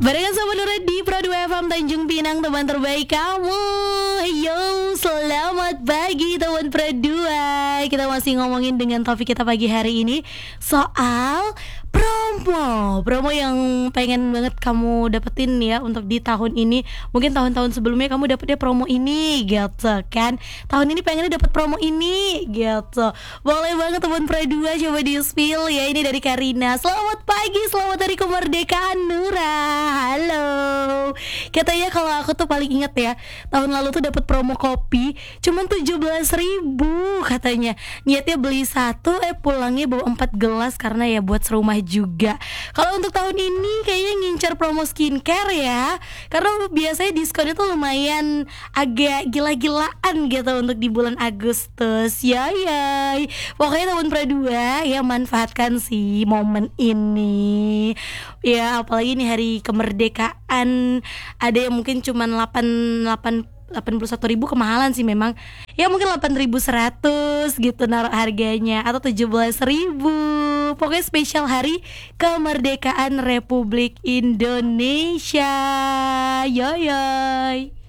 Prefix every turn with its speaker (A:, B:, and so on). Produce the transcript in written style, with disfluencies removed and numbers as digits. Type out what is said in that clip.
A: Barengan sama Nura di Pro 2 FM Tanjung Pinang, teman terbaik kamu. Yo, selamat pagi teman Pro 2. Kita masih ngomongin dengan topik kita pagi hari ini soal promo yang pengen banget kamu dapetin ya untuk di tahun ini. Mungkin tahun-tahun sebelumnya kamu dapetnya promo ini gitu kan. Tahun ini pengennya dapet promo ini gitu. Boleh banget teman Pro 2 coba di spill ya. Ini dari Karina. Selamat pagi, selamat hari kemerdekaan Nura. Halo. Katanya kalau aku tuh paling inget ya, tahun lalu tuh dapat promo kopi cuman 17.000 katanya. Niatnya beli satu, pulangnya bawa 4 gelas karena ya buat serumah juga. Kalau untuk tahun ini kayaknya ngincar promo skincare ya, karena biasanya diskonnya tuh lumayan agak gila-gilaan gitu untuk di bulan Agustus. Yay. Pokoknya tahun Pro 2 ya, manfaatkan sih momen ini. Ya apalagi nih hari kemerdekaan, ada yang mungkin cuman 81.000 kemahalan sih memang. Ya mungkin 8.100 gitu naruh harganya, atau 17.000. Pokoknya spesial hari kemerdekaan Republik Indonesia. Yoyoy.